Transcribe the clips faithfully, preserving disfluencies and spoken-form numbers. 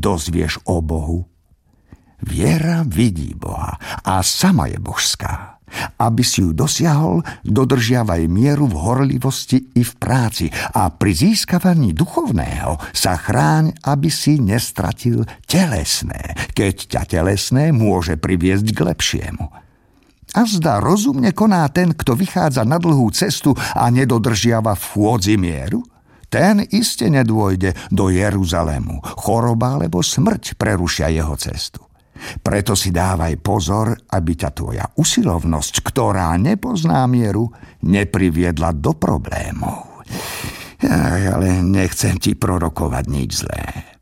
dozvieš o Bohu? Viera vidí Boha a sama je božská. Aby si ju dosiahol, dodržiavaj mieru v horlivosti i v práci a pri získavaní duchovného sa chráň, aby si nestratil telesné, keď ťa telesné môže priviesť k lepšiemu. A zda rozumne koná ten, kto vychádza na dlhú cestu a nedodržiava v chôdzi mieru? Ten iste nedôjde do Jeruzalému. Choroba alebo smrť prerušia jeho cestu. Preto si dávaj pozor, aby ťa tvoja usilovnosť, ktorá nepozná mieru, nepriviedla do problémov. Ja, ale nechcem ti prorokovať nič zlé.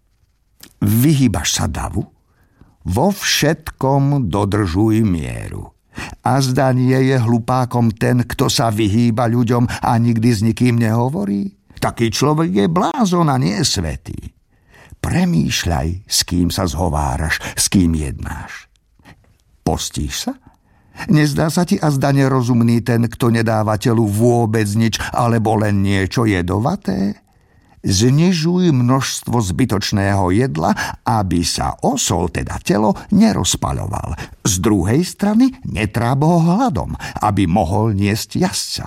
Vyhýbaš sa davu? Vo všetkom dodržuj mieru. A zda nie je hlupákom ten, kto sa vyhýba ľuďom a nikdy s nikým nehovorí? Taký človek je blázon a nie svätý. Premýšľaj, s kým sa zhováraš, s kým jednáš. Postíš sa? Nezdá sa ti azda nerozumný ten, kto nedáva telu vôbec nič, alebo len niečo jedovaté? Znižuj množstvo zbytočného jedla, aby sa osol, teda telo, nerozpaľoval. Z druhej strany netráb ho hladom, aby mohol niesť jazdca.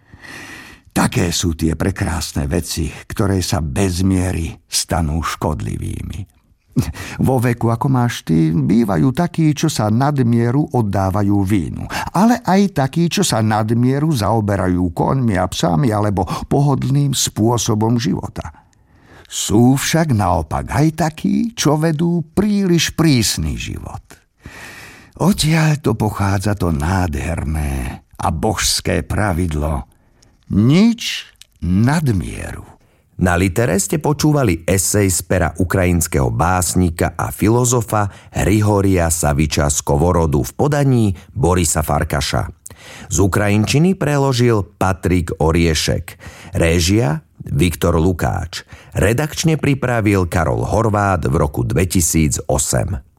Také sú tie prekrásne veci, ktoré sa bez miery stanú škodlivými. Vo veku, ako máš ty, bývajú takí, čo sa nadmieru oddávajú vínu, ale aj takí, čo sa nadmieru zaoberajú koňmi a psami alebo pohodlným spôsobom života. Sú však naopak aj takí, čo vedú príliš prísny život. Odtiaľ to pochádza to nádherné a božské pravidlo: nič nadmieru. Na Litere ste počúvali esej z pera ukrajinského básnika a filozofa Hrihoria Saviča Skovorodu v podaní Borisa Farkaša. Z ukrajinčiny preložil Patrik Oriešek. Réžia Viktor Lukáč. Redakčne pripravil Karol Horváth v roku dvetisícosem.